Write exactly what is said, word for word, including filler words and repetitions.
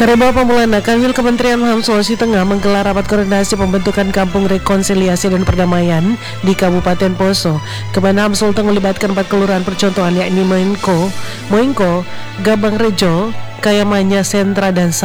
Kareba Pamulana, Kanwil Kementerian H A M Sulawesi Tengah menggelar rapat koordinasi pembentukan Kampung Rekonsiliasi dan Perdamaian di Kabupaten Poso. Kemenhan Sulteng melibatkan empat kelurahan percontohan yakni Moingko, Moingko, Gabang Rejo, Kayamanya, Sentra, dan